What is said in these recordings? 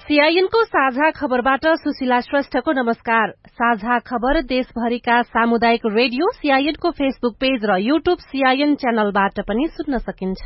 सीआईएनको साझा खबरबाट सुशीला श्रेष्ठको नमस्कार। साझा खबर देशभरिका सामुदायिक रेडियो सीआईएनको फेसबुक पेज र यूट्यूब सीआईएन च्यानलबाट पनि सुन्न सकिन्छ।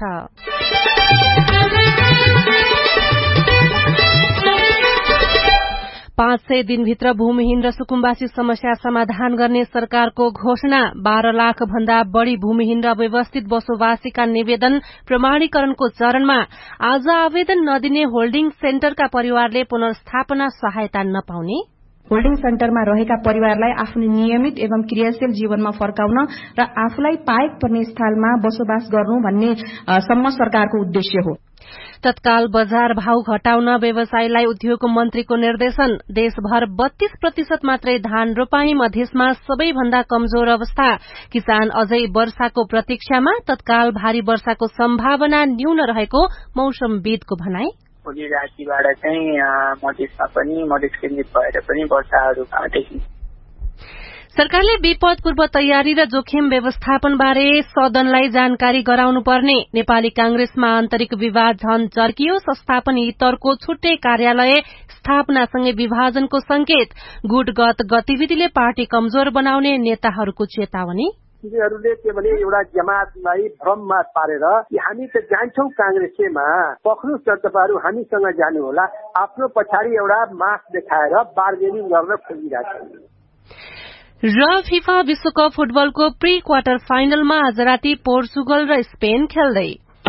500 दिनभित्र भूमिहीन र सुकुम्बासी समस्या समाधान गर्ने सरकारको घोषणा। 12 लाख भन्दा बढ़ी भूमिहीन र अव्यवस्थित बसोबासीका निवेदन प्रमाणीकरणको चरणमा। आज आवेदन नदिने होल्डिङ सेन्टरका परिवारले पुनर्स्थापना सहायता नपाउने। होल्डिङ सेन्टरमा रहेका परिवारलाई आफ्नो नियमित एवं क्रियाशील जीवनमा फर्काउन र आफूलाई पाएक पर्ने स्थलमा बसोबास गर्नु भन्ने सम्म सरकारको उद्देश्य हो। तत्काल बजार भाव घटाउन व्यवसायीलाई उद्योग मन्त्रीको निर्देशन। देशभर 32% मात्रै धान रोपाई, मधेसमा सबैभन्दा कमजोर अवस्था। किसान अझै वर्षाको प्रतीक्षामा। तत्काल भारी वर्षाको सम्भावना न्यून रहेको मौसमविदको भनाई। भोलि रातिबाट चाहिँ मधेसमा पनि मधेस केन्द्रित भएर पनि वर्षाहरू देखिन्छ। सरकारले विपद पूर्व तयारी र जोखिम व्यवस्थापन बारे सदनलाई जानकारी गराउनुपर्ने। नेपाली कांग्रेसमा आन्तरिक विवाद झन चर्कियो। संस्थापन हितरको छुट्टै कार्यालय स्थापनासँगै विभाजनको संकेत। गुटगत गतिविधिले पार्टी कमजोर बनाउने नेताहरूको चेतावनी। उनीहरूले केवल एउटा जमातलाई भ्रममा पारेर कि हामी त जान्छौं कांग्रेसमा, पख्नुस् न तपाईहरु हामीसँग जानु होला, आफ्नो पछाडि एउटा मास देखाएर बार्गेनिङ गर्न खोजिरहेछन्। र फिफा विश्वकप फुटबलको प्री क्वार्टर फाइनलमा आज राति पोर्चुगल र स्पेन खेल्दै।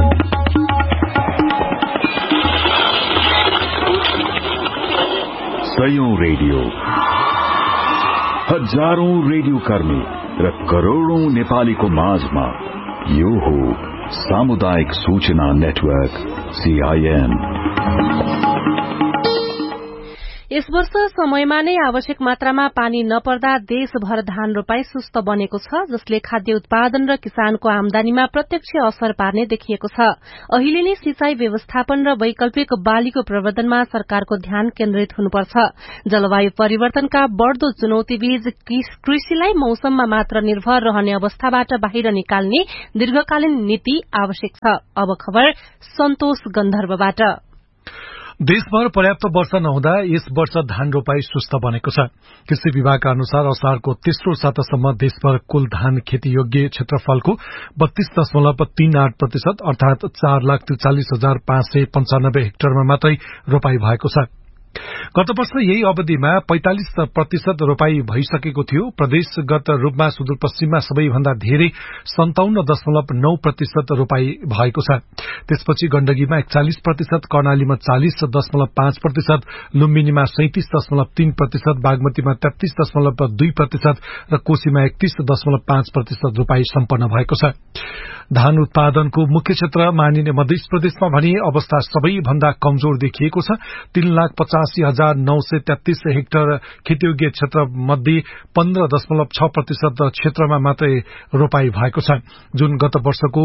सयौं रेडियो, हजारौं रेडियो कर्मी र करोड़ौं नेपालीको माझमा यो हो सामुदायिक सूचना नेटवर्क सीआईएन। यस वर्ष समयमा नै आवश्यक मात्रामा पानी नपर्दा देशभर धान रोपाई सुस्त बनेको छ, जसले खाद्य उत्पादन र किसानको आमदानीमा प्रत्यक्ष असर पार्ने देखिएको छ। अहिले नै सिंचाई व्यवस्थापन र वैकल्पिक बालीको प्रवर्धनमा सरकारको ध्यान केन्द्रित हुनुपर्छ। जलवायु परिवर्तनका बढ़दो चुनौतीबीच कृषिलाई मौसममा मात्र निर्भर रहने अवस्थाबाट बाहिर निकाल्ने दीर्घकालीन नीति आवश्यक छ। अब खबर सन्तोष गन्धर्वबाट। देशभर पर्याप्त वर्षा नहुँदा यस वर्ष धान रोपाई सुस्त बनेको छ। कृषि विभागका अनुसार असारको तेस्रो सातासम्म देशभर कुल धान खेतीयोग्य क्षेत्रफलको 32.38% अर्थात 4,43,595 हेक्टरमा मात्रै रोपाई भएको छ। गत वर्ष यही अवधिमा 45% रोपाई भइसकेको थियो। प्रदेशगत रूपमा सुदूरपश्चिममा सबैभन्दा धेरै 57.9% रोपाई भएको छ। त्यसपछि गण्डकीमा 41%, कर्णालीमा 40.5%, लुम्बिनीमा 37.3%, बागमतीमा 33.2% र कोशीमा 31.5% रोपाई सम्पन्न भएको छ। धान उत्पादनको मुख्य क्षेत्र मानिने मध्य प्रदेशमा भने अवस्था सबैभन्दा कमजोर देखिएको छ। 3,85,933 हेक्टर खेतीयोग्य क्षेत्र मध्ये 15.6% क्षेत्रमा मात्रै रोपाई भएको छ, जुन गत वर्षको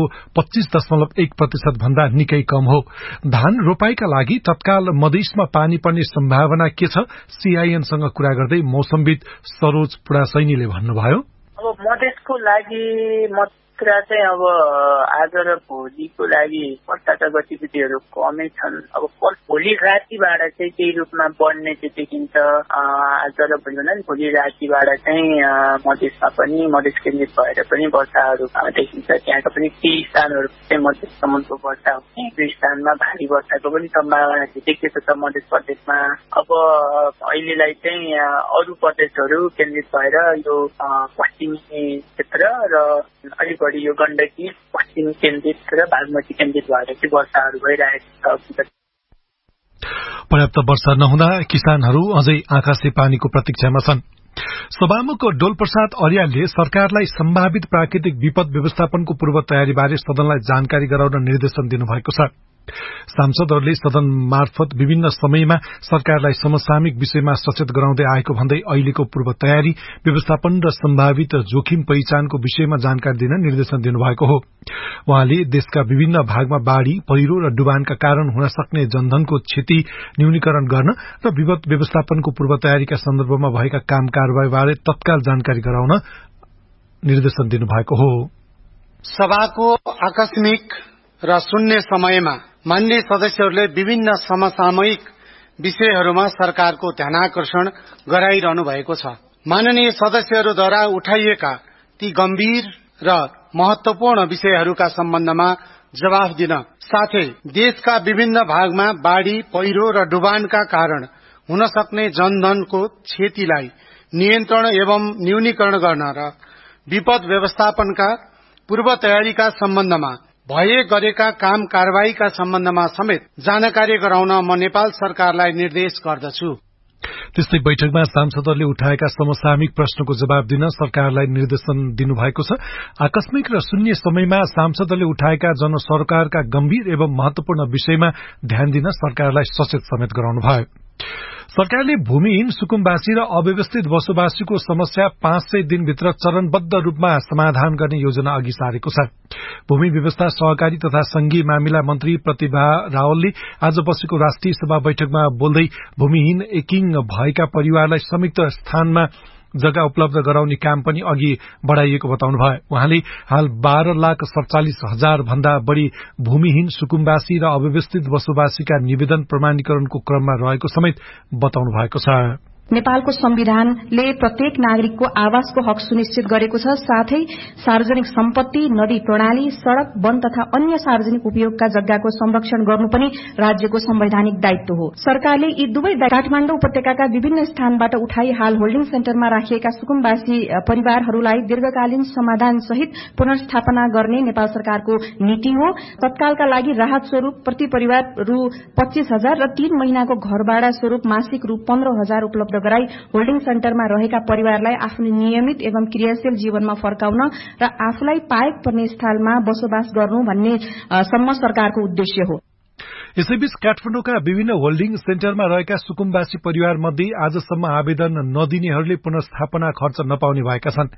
25.1% भन्दा निकै कम हो। धान रोपाईका लागि तत्काल मधेसमा पानी पर्ने सम्भावना के छ? सीआईएनसँग कुरा गर्दै मौसमविद सरोज पुडासैनीले भन्नुभयो। अब मधेसको लागि चाहिँ अब आज र भोलिको लागि वर्षाका गतिविधिहरू कमै छन्। अब भोलि रातिबाट चाहिँ केही रूपमा बढ्ने चाहिँ देखिन्छ। आज र भोलि रातिबाट चाहिँ मधेसमा पनि मधेस केन्द्रित भएर पनि वर्षाहरू देखिन्छ। त्यहाँका पनि केही स्थानहरू चाहिँ मधेससम्मको वर्षा हुने, केही स्थानमा भारी वर्षाको पनि सम्भावना देखिएको छ मध्य प्रदेशमा। अब अहिलेलाई चाहिँ अरू प्रदेशहरू केन्द्रित भएर यो पश्चिमी क्षेत्र र अलिक बढी यो गण्डकी पश्चिम केन्द्रित र बागमती केन्द्रित भएर चाहिँ वर्षाहरू भइरहेको छ। पर्याप्त वर्षा नहुँदा किसानहरू अझै आकाशे पानीको प्रतीक्षामा छन्। सभामुख डोलप्रसाद अर्यालले सरकारलाई सम्भावित प्राकृतिक विपद व्यवस्थापनको पूर्व तयारीबारे सदनलाई जानकारी गराउन निर्देशन दिनुभएको छ। सांसदहरूले सदन मार्फत विभिन्न समयमा सरकारलाई समसामयिक विषयमा सचेत गराउँदै आएको भन्दै अहिलेको पूर्व तयारी, व्यवस्थापन र सम्भावित जोखिम पहिचानको विषयमा जानकारी दिन निर्देशन दिनुभएको हो। उहाँले देशका विभिन्न भागमा बाढ़ी, पहिरो र डुबानका कारण हुन सक्ने जनधनको क्षति न्यूनीकरण गर्न र विपद व्यवस्थापनको पूर्व तयारीका सन्दर्भमा भएका काम कारबाहीबारे तत्काल जानकारी गराउन निर्देशन दिनुभएको हो। सभाको आकस्मिक र शून्य समयमा मान्य सदस्यहरूले विभिन्न समसामयिक विषयहरूमा सरकारको ध्यानाकर्षण गराइरहनु भएको छ। माननीय सदस्यहरूद्वारा उठाइएका ती गम्भीर र महत्वपूर्ण विषयहरूका सम्बन्धमा जवाफ दिन साथै देशका विभिन्न भागमा बाढ़ी, पहिरो र डुबानका कारण हुन सक्ने जनधनको क्षतिलाई नियन्त्रण एवं न्यूनीकरण गर्न र विपद व्यवस्थापनका पूर्व तयारीका सम्बन्धमा भए गरेका काम कारबाहीका सम्बन्धमा समेत जानकारी गराउन म नेपाल सरकारलाई निर्देश गर्दछु। त्यस्तै बैठकमा सांसदहरूले उठाएका समसामयिक प्रश्नको जवाब दिन सरकारलाई निर्देशन दिनुभएको छ। आकस्मिक र शून्य समयमा सांसदहरूले उठाएका जनसरकारका गम्भीर एवं महत्वपूर्ण विषयमा ध्यान दिन सरकारलाई सचेत समेत गराउनुभयो। सरकारले भूमिहीन सुकुम्बासी र अव्यवस्थित बसोबासीको समस्या 500 दिनभित्र चरणबद्ध रूपमा समाधान गर्ने योजना अघि सारेको छ। भूमि व्यवस्था, सहकारी तथा संघीय मामिला मन्त्री प्रतिभा रावलले आज बसेको राष्ट्रिय सभा बैठकमा बोल्दै भूमिहीन एकिङ भएका परिवारलाई संयुक्त स्थानमा जग्गा उपलब्ध गराउने काम पनि अघि बढ़ाइएको बताउनुभयो। उहाँले हाल 12,47,000 भन्दा बढ़ी भूमिहीन सुकुम्बासी र अव्यवस्थित बसोबासीका निवेदन प्रमाणीकरणको क्रममा रहेको समेत बताउनु भएको छ। नेपालको संविधानले प्रत्येक नागरिकको आवासको हक सुनिश्चित गरेको छ। साथै सार्वजनिक सम्पत्ति, नदी प्रणाली, सड़क, वन तथा अन्य सार्वजनिक उपयोगका जग्गाको संरक्षण गर्नु पनि राज्यको संवैधानिक दायित्व हो। सरकारले यी दुवै काठमाडौँ उपत्यकाका विभिन्न स्थानबाट उठाई हाल होल्डिङ सेन्टरमा राखिएका सुकुम्बासी परिवारहरूलाई दीर्घकालीन समाधान सहित पुनर्स्थापना गर्ने नेपाल सरकारको नीति हो। तत्कालका लागि राहत स्वरूप प्रति परिवार रु 25,000 र 3 महिनाको घरभाडा स्वरूप मासिक रु 15,000 उपलब्ध गराई होल्डिङ सेन्टरमा रहेका परिवारलाई आफ्नो नियमित एवं क्रियाशील जीवनमा फर्काउन र आफूलाई पाएक पर्ने स्थलमा बसोबास गर्नु भन्ने सम्म सरकारको उद्देश्य हो। यसैबीच काठमाडौँका विभिन्न होल्डिङ सेन्टरमा रहेका सुकुम्बासी परिवार मध्ये आजसम्म आवेदन नदिनेहरूले पुनर्स्थापना खर्च नपाउने भएका छन्।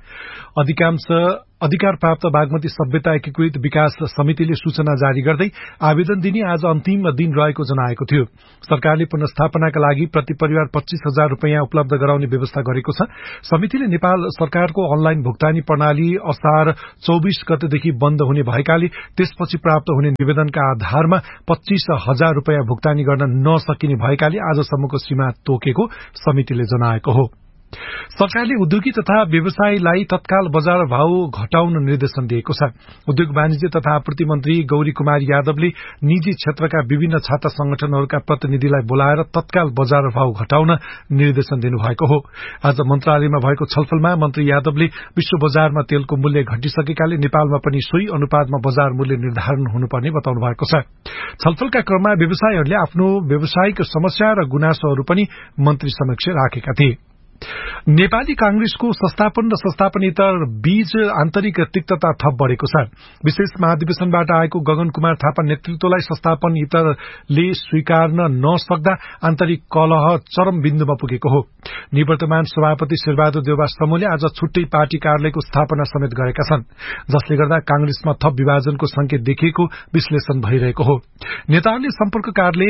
अधिकार प्राप्त बागमती सभ्यता एकीकृत विकास समितिले सूचना जारी गर्दै आवेदन दिने आज अन्तिम दिन रहेको जनाएको थियो। सरकारले पुनर्स्थापनाका लागि प्रति परिवार 25,000 रूपियाँ उपलब्ध गराउने व्यवस्था गरेको छ। समितिले नेपाल सरकारको अनलाइन भुक्तानी प्रणाली असार 24 गतेदेखि बन्द हुने भएकाले त्यसपछि प्राप्त हुने निवेदनका आधारमा 25,000 रूपियाँ भुक्तानी गर्न नसकिने भएकाले आजसम्मको सीमा तोकेको समितिले जनाएको हो। सरकारले उद्योगी तथा व्यवसायीलाई तत्काल बजार भाव घटाउन निर्देशन दिएको छ। उद्योग वाणिज्य तथा आपूर्ति मन्त्री गौरी कुमारी यादवले निजी क्षेत्रका विभिन्न छात्र संगठनहरूका प्रतिनिधिलाई बोलाएर तत्काल बजार भाव घटाउन निर्देशन दिनुभएको हो। आज मन्त्रालयमा भएको छलफलमा मन्त्री यादवले विश्व बजारमा तेलको मूल्य घटिसकेकाले नेपालमा पनि सोही अनुपातमा बजार मूल्य निर्धारण हुनुपर्ने बताउनु भएको छ। छलफलका क्रममा व्यवसायीहरूले आफ्नो व्यावसायिक समस्या र गुनासोहरू पनि मन्त्री समक्ष राखेका थिए। नेपाली कांग्रेसको संस्थापन र संस्थापनेतर बीच आन्तरिक तिक्तता थप बढ़ेको छ। विशेष महाधिवेशनबाट आएको गगन कुमार थापा नेतृत्वलाई संस्थापनेतरले स्वीकार्न नसक्दा आन्तरिक कलह चरम बिन्दुमा पुगेको हो। निवर्तमान सभापति शेरबहादुर देउवा समूहले आज छुट्टै पार्टी कार्यालयको स्थापना समेत गरेका छन्, जसले गर्दा कांग्रेसमा थप विभाजनको संकेत देखिएको विश्लेषण भइरहेको हो। नेताहरूले सम्पर्क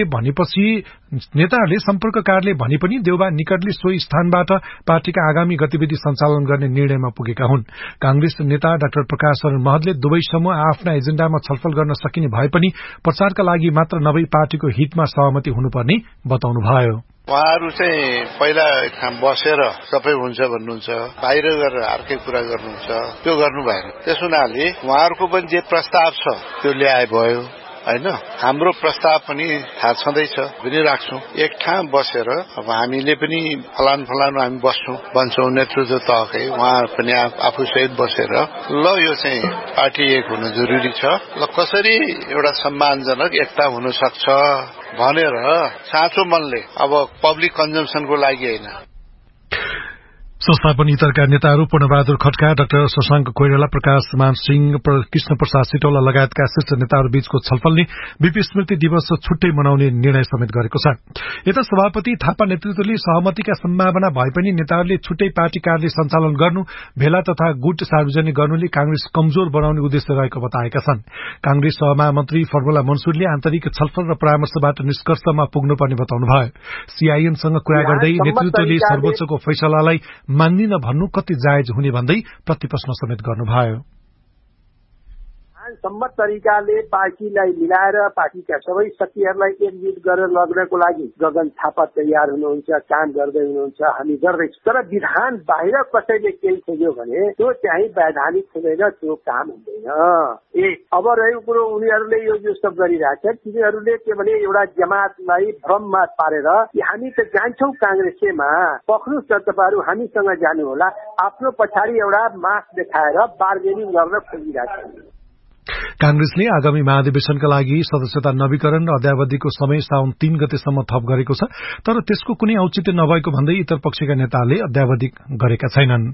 कार्यालय भने पनि देउवा निकटले सोही स्थानबाट पार्टीका आगामी गतिविधि सञ्चालन गर्ने निर्णयमा पुगेका हुन्। कांग्रेस नेता डाक्टर प्रकाश शरण महतले दुवै समूह आफ्ना एजेण्डामा छलफल गर्न सकिने भए पनि प्रचारका लागि मात्र नभई पार्टीको हितमा सहमति हुनुपर्ने बताउनुभयो। उहाँहरू चाहिँ पहिला बसेर सबै हुन्छ भन्नुहुन्छ, बाहिर गएर अर्कै कुरा गर्नुहुन्छ, त्यो गर्नु भएन। त्यस हुनाले उहाँहरूको पनि जे प्रस्ताव छ त्यो ल्याए भयो हैन। हाम्रो प्रस्ताव पनि थाहा छँदैछ पनि राख्छौं। एक ठाउँ बसेर अब हामीले पनि फलान हामी भन्छौं नेतृत्व तहकै, उहाँ पनि आफू सहित बसेर ल यो चाहिँ पार्टी एक हुनु जरुरी छ, ल कसरी एउटा सम्मानजनक एकता हुन सक्छ भनेर साँचो मनले, अब पब्लिक कन्जम्सनको लागि हैन। संस्थापनेतरका नेताहरू पूर्णबहादुर खड्का, डाक्टर शशाङ्क कोइराला, प्रकाश मान सिंह, कृष्ण प्रसाद सिटौला लगायतका शीर्ष नेताहरू बीचको छलफलले बीपी स्मृति दिवस छुट्टै मनाउने निर्णय समेत गरेको छ। यता सभापति थापा नेतृत्वले सहमतिका सम्भावना भए पनि नेताहरूले छुट्टै पार्टी कार्यालय सञ्चालन गर्नु, भेला तथा गुट सार्वजनिक गर्नुले कांग्रेस कमजोर बनाउने उद्देश्य रहेको बताएका छन्। कांग्रेस सहमहामन्त्री फर्मुला मनसुरले आन्तरिक छलफल र परामर्शबाट निष्कर्षमा पुग्नुपर्ने बताउनुभयो। सीआईएमसँग कुरा गर्दै नेतृत्वले सर्वोच्चको फैसलालाई मान्दिन भन्नु कति जायज हुने भन्दै प्रतिप्रश्न समेत गर्नुभयो। सम्मत तरिकाले पार्टीलाई मिलाएर पार्टीका सबै शक्तिहरूलाई एकजुट गरेर लग्नको लागि गगन थापा तयार हुनुहुन्छ, काम गर्दै हुनुहुन्छ, हामी गर्दैछौँ। तर विधान बाहिर कसैले केही खोज्यो भने त्यो चाहिँ वैधानिक हुँदैन, त्यो काम हुँदैन। अब रहेको कुरो उनीहरूले यो जो सब गरिरहेछ, तिनीहरूले के भने एउटा जमातलाई भ्रममा पारेर हामी त जान्छौँ काङ्ग्रेसमा, पक्नुस् न तपाईँहरू हामीसँग जानुहोला, आफ्नो पछाडि एउटा मास देखाएर बार्गेनिङ गर्न खोजिरहेछ। कांग्रेसले आगामी महाधिवेशनका लागि सदस्यता नवीकरण र अद्यावधिको समय साउन 3 गतेसम्म थप गरेको छ, तर त्यसको कुनै औचित्य नभएको भन्दै इतर पक्षका नेताले अद्यावधि गरेका छैनन्।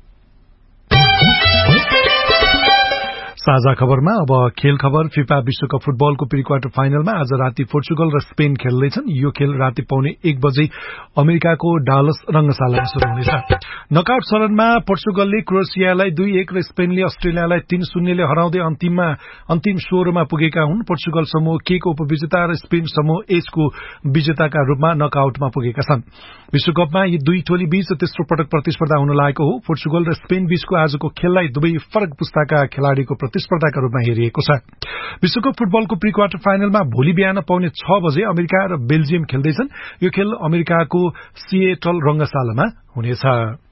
साझा खबरमा अब खेल खबर। फिफा विश्वकप फुटबलको प्री क्वार्टर फाइनलमा आज राति पोर्चुगल र स्पेन खेल्दैछन्। यो खेल राति पौने 1 बजे अमेरिकाको डालस रंगशालामा शुरू हुनेछ। नकआउट चरणमा पोर्चुगलले क्रोएसियालाई 2-1 र स्पेनले अस्ट्रेलियालाई 3-0 ले हराउँदै अन्तिम 16 मा पुगेका हुन्। पोर्चुगल समूह के को उपविजेता र स्पेन समूह एच को विजेताका रूपमा नकआउटमा पुगेका छन्। विश्वकपमा यी दुई टोली बीच तेस्रो पटक प्रतिस्पर्धा हुन लागेको हो। पोर्चुगल र स्पेन बीचको आजको खेललाई दुवै फरक पुस्ताका खेलाड़ीको प्रतिस्पर्धाका रूपमा हेरिएको छ। विश्वकप फुटबलको प्री क्वार्टर फाइनलमा भोलि बिहान पौने 6 बजे अमेरिका र बेल्जियम खेल्दैछन्। यो खेल अमेरिकाको सिएटल रंगशालामा हुनेछ।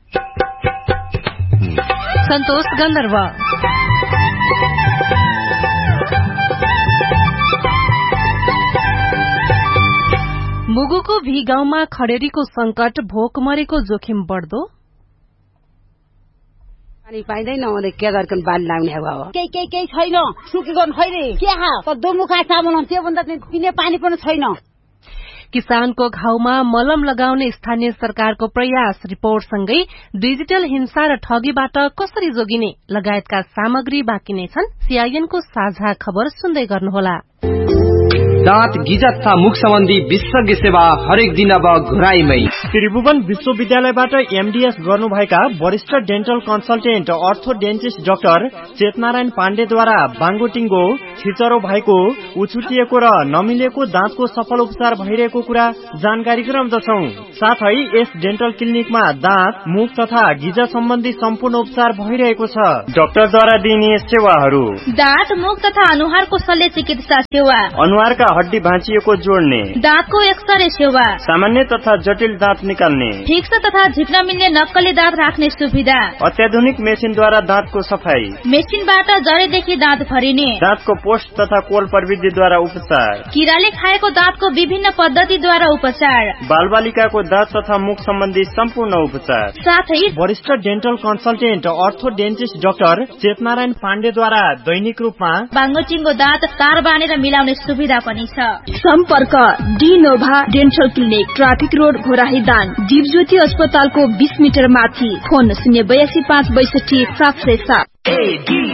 सन्तोष गन्धर्व। मुगुको भी गाउँमा खडेरीको संकट, भोकमरेको जोखिम बढ्दो। पानी पाइँदैन, के गर्छन् बाली लाग्ने हो। केही छैन, सुकी गर्नु खैरे के हा दोमुखा सामुन त्यो भन्दा पिने पानी पनि छैन। किसानको घाउमा मलम लगाउने स्थानीय सरकारको प्रयास, रिपोर्टसँगै डिजिटल हिंसा र ठगीबाट कसरी जोगिने लगायतका सामग्री बाँकी नै छन्। सीआईएनको साझा खबर सुन्दै गर्नुहोला। दाँत गिजा तथा मुख सम्बन्धी विशेषज्ञ सेवा हरेक दिन अब घुराईमै। त्रिभुवन विश्वविद्यालयबाट एमडीएस गर्नुभएका वरिष्ठ डेन्टल कन्सल्टेन्ट अर्थोडेन्टिस्ट डाक्टर चेतनारायण पाण्डेद्वारा बाङ्गोटिङ्गो, छिचरो भएको, उछुटिएको र नमिलेको दाँतको सफल उपचार भइरहेको कुरा जानकारी गराउँदछौं। साथै यस डेन्टल क्लिनिकमा दाँत, मुख तथा गिजा सम्बन्धी सम्पूर्ण उपचार भइरहेको छ। डाक्टरद्वारा दिइने सेवाहरू: दाँत, मुख तथा अनुहारको शल्य चिकित्सा सेवा, अनुहारका हड्डी भाँचिएको जोड्ने, दाँतको एक्सरे सेवा, सामान्य तथा जटिल दाँत निकाल्ने, ठिक छ तथा झिक्न मिल्ने नक्कली दाँत राख्ने सुविधा, अत्याधुनिक मेसिनद्वारा दाँतको सफाई, मेसिनबाट जरेदेखि दाँत भरिने, दाँतको पोस्ट तथा कोल प्रविधिद्वारा उपचार, किराले खाएको दाँतको विभिन्न पद्धतिद्वारा उपचार, बालबालिकाको दाँत तथा मुख सम्बन्धी सम्पूर्ण उपचार, साथै वरिष्ठ डेन्टल कन्सल्टेन्ट अर्थोडेन्टिस्ट डाक्टर चेतनारायण पाण्डेद्वारा दैनिक रूपमा बाङ्गोटिङ्गो दाँत तार बाँधेर मिलाउने सुविधा पनि छ। सम्पर्क डिनोभा dental clinic, traffic road, Ghorahi Dang, Deepjyoti अस्पतालको 20 मिटर माथि। फोन 082 562 707।